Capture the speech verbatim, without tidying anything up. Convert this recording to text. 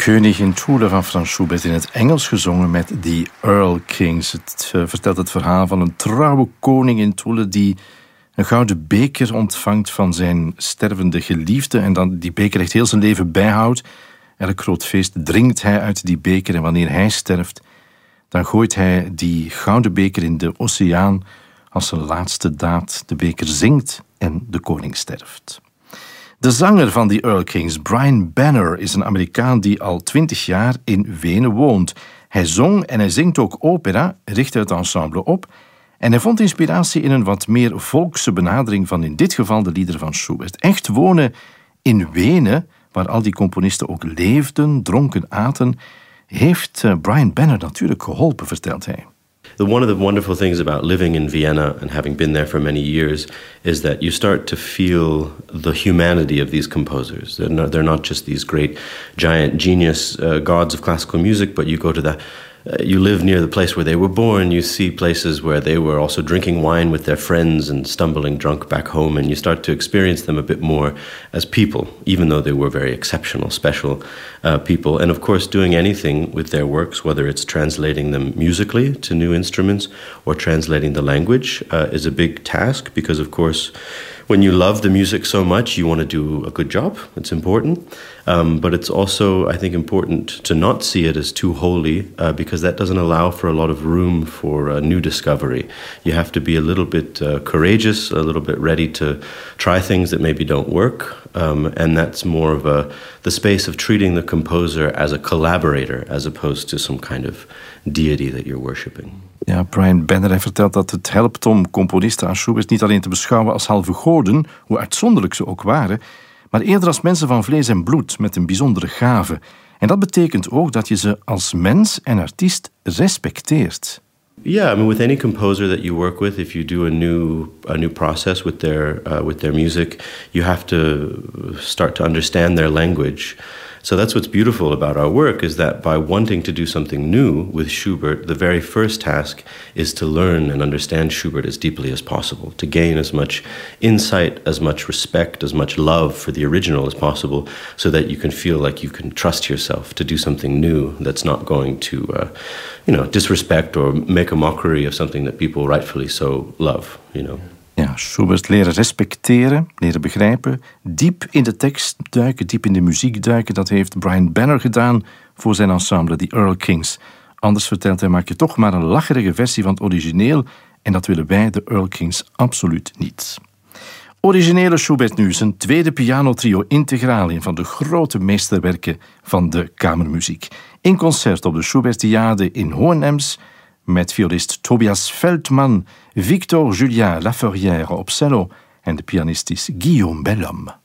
König in Thule van Franz Schubert in het Engels gezongen met The Earl Kings. Het uh, vertelt het verhaal van een trouwe koning in Thule die een gouden beker ontvangt van zijn stervende geliefde en dan die beker echt heel zijn leven bijhoudt. Elk groot feest drinkt hij uit die beker en wanneer hij sterft, dan gooit hij die gouden beker in de oceaan als zijn laatste daad. De beker zinkt en de koning sterft. De zanger van The Earl Kings, Brian Banner, is een Amerikaan die al twintig jaar in Wenen woont. Hij zong en hij zingt ook opera, richtte het ensemble op en hij vond inspiratie in een wat meer volkse benadering van in dit geval de liederen van Schubert. Echt wonen in Wenen, waar al die componisten ook leefden, dronken, aten, heeft Brian Banner natuurlijk geholpen, vertelt hij. The, one of the wonderful things about living in Vienna and having been there for many years is that you start to feel the humanity of these composers. They're not, they're not just these great, giant genius uh, gods of classical music, but you go to the Uh, you live near the place where they were born, you see places where they were also drinking wine with their friends and stumbling drunk back home, and you start to experience them a bit more as people, even though they were very exceptional, special uh, people. And of course, doing anything with their works, whether it's translating them musically to new instruments or translating the language, uh, is a big task because, of course, when you love the music so much, you want to do a good job. It's important. Um, but it's also, I think, important to not see it as too holy uh, because that doesn't allow for a lot of room for uh, new discovery. You have to be a little bit uh, courageous, a little bit ready to try things that maybe don't work. Um, and that's more of a, the space of treating the composer as a collaborator as opposed to some kind of deity that you're worshipping. Ja, Brian Banner hij vertelt dat het helpt om componisten als Schubert niet alleen te beschouwen als halve goden, hoe uitzonderlijk ze ook waren, maar eerder als mensen van vlees en bloed met een bijzondere gave. En dat betekent ook dat je ze als mens en artiest respecteert. Yeah, I mean, with any composer that you work with, if you do a new a new process with their uh, with their music, you have to start to understand their language. So that's what's beautiful about our work, is that by wanting to do something new with Schubert, the very first task is to learn and understand Schubert as deeply as possible, to gain as much insight, as much respect, as much love for the original as possible, so that you can feel like you can trust yourself to do something new that's not going to, uh, you know, disrespect or make a mockery of something that people rightfully so love, you know. Ja, Schubert leren respecteren, leren begrijpen, diep in de tekst duiken, diep in de muziek duiken. Dat heeft Brian Banner gedaan voor zijn ensemble, The Earl Kings. Anders, vertelt hij, maak je toch maar een lacherige versie van het origineel en dat willen wij, de Earl Kings, absoluut niet. Originele Schubert nu, zijn tweede pianotrio integraal, een van de grote meesterwerken van de kamermuziek. In concert op de Schubertiade in Hohenems met violist Tobias Feldman, Victor Julien Laferrière op cello en de pianist is Guillaume Bellhomme.